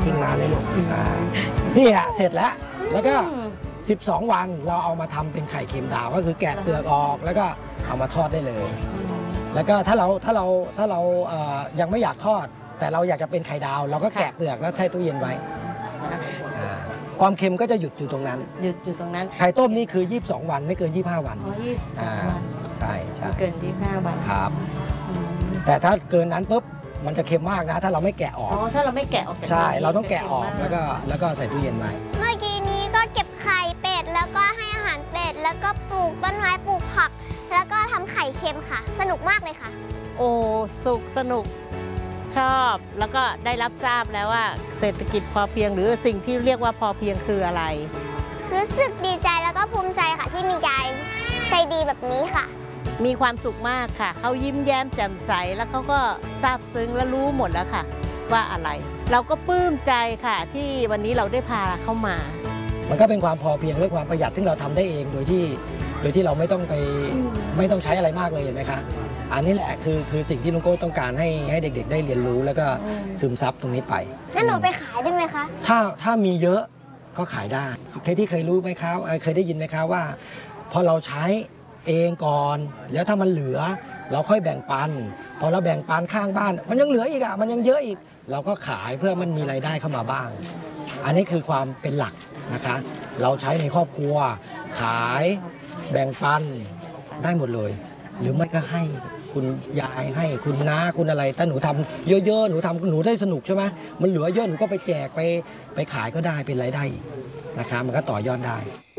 ทิ้งน้ำได้หมดนี่ฮะเสร็จแล้วก็12 วันเราเอามาทำเป็นไข่เค็มดาวก็คือแกะเปลือกออกแล้วก็เอามาทอดได้เลยแล้วก็ถ้าเรายังไม่อยากทอดแต่เราอยากจะเป็นไข่ดาวเราก็แกะเปลือกแล้วใส่ตู้เย็นไว้ความเค็มก็จะหยุดอยู่ตรงนั้นไข่ต้มนี่คือ22 วันไม่เกิน25 วันใช่เกิน25 วันครับแต่ถ้าเกินนั้นปุ๊บมันจะเค็มมากนะถ้าเราไม่แกะออกถ้าเราไม่แกะออกใช่เราต้องแกะออกแล้วก็ใส่ตู้เย็นไว้เมื่อกี้นี้ก็เก็บไข่เป็ดแล้วก็ให้อาหารเป็ดแล้วก็ปลูกต้นไม้ปลูกผักแล้วก็ทำไข่เค็มค่ะสนุกมากเลยค่ะโอ้สนุกชอบแล้วก็ได้รับทราบแล้วว่าเศรษฐกิจพอเพียงหรือสิ่งที่เรียกว่าพอเพียงคืออะไรรู้สึกดีใจแล้วก็ภูมิใจค่ะที่มียายใจดีแบบนี้ค่ะมีความสุขมากค่ะเขายิ้มแย้มแจ่มใสแล้วเขาก็ซาบซึ้งและรู้หมดแล้วค่ะว่าอะไรเราก็ปลื้มใจค่ะที่วันนี้เราได้พาเข้ามามันก็เป็นความพอเพียงและความประหยัดที่เราทำได้เองโดยที่เราไม่ต้องใช้อะไรมากเลยเห็นไหมคะอันนี้แหละคือสิ่งที่ลุงโก้ต้องการให้เด็กๆได้เรียนรู้แล้วก็ซึมซับตรงนี้ไปงั้นหนูไปขายได้ไหมคะถ้ามีเยอะก็ขายได้เคยรู้ไหมครับเคยได้ยินไหมครับว่าพอเราใช้เองก่อนแล้วถ้ามันเหลือเราค่อยแบ่งปันพอเราแบ่งปันข้างบ้านมันยังเหลืออีกมันยังเยอะอีกเราก็ขายเพื่อมันมีรายได้เข้ามาบ้างอันนี้คือความเป็นหลักนะคะเราใช้ในครอบครัวขายแบ่งปันได้หมดเลยหรือไม่ก็ให้คุณยายให้คุณน้าคุณอะไรถ้าหนูทำเยอะๆหนูได้สนุกใช่ไหมมันเหลือเยอะหนูก็ไปแจกไปขายก็ได้เป็นรายได้นะคะมันก็ต่อยอดได้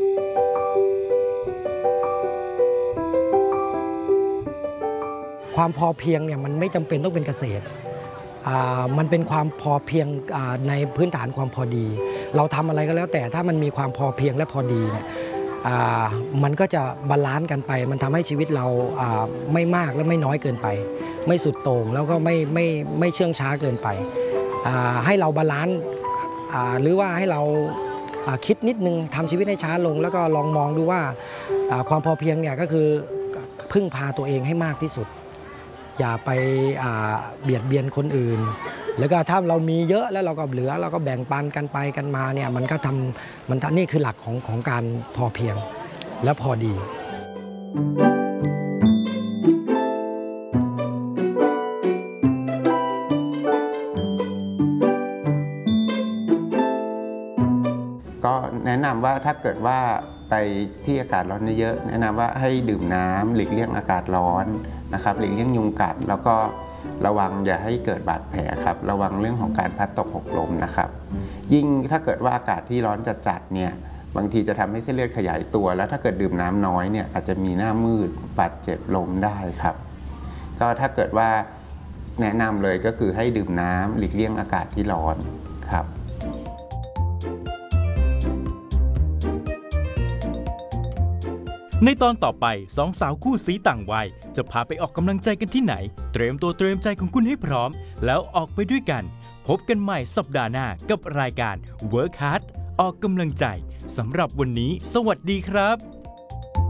ความพอเพียงเนี่ยมันไม่จำเป็นต้องเป็นเกษตรมันเป็นความพอเพียงในพื้นฐานความพอดีเราทำอะไรก็แล้วแต่ถ้ามันมีความพอเพียงและพอดีเนี่ยมันก็จะบาลานซ์กันไปมันทำให้ชีวิตเราไม่มากและไม่น้อยเกินไปไม่สุดโต่งแล้วก็ไม่เชื่องช้าเกินไปให้เราบาลานซ์หรือว่าให้เราคิดนิดนึงทำชีวิตให้ช้าลงแล้วก็ลองมองดูว่าความพอเพียงเนี่ยก็คือพึ่งพาตัวเองให้มากที่สุดอย่าไปเบียดเบียนคนอื่นแล้วก็ถ้าเรามีเยอะแล้วเราก็เหลือเราก็แบ่งปันกันไปกันมาเนี่ยมันก็นี่คือหลักของการพอเพียงและพอดีก็แนะนำว่าถ้าเกิดว่าไปที่อากาศร้อนเยอะแนะนำว่าให้ดื่มน้ำหลีกเลี่ยงอากาศร้อนนะครับหลีกเลี่ยงยุงกัดแล้วก็ระวังอย่าให้เกิดบาดแผลครับระวังเรื่องของการพัดตกหกล้มนะครับยิ่งถ้าเกิดว่าอากาศที่ร้อนจัดๆเนี่ยบางทีจะทำให้เส้นเลือดขยายตัวแล้วถ้าเกิดดื่มน้ำน้อยเนี่ยอาจจะมีหน้ามืดบาดเจ็บล้มได้ครับก็ถ้าเกิดว่าแนะนำเลยก็คือให้ดื่มน้ำหลีกเลี่ยงอากาศที่ร้อนครับในตอนต่อไปสองสาวคู่สีต่างวัยจะพาไปออกกำลังใจกันที่ไหนเตรียมตัวเตรียมใจของคุณให้พร้อมแล้วออกไปด้วยกันพบกันใหม่สัปดาห์หน้ากับรายการ Work Hard ออกกำลังใจสำหรับวันนี้สวัสดีครับ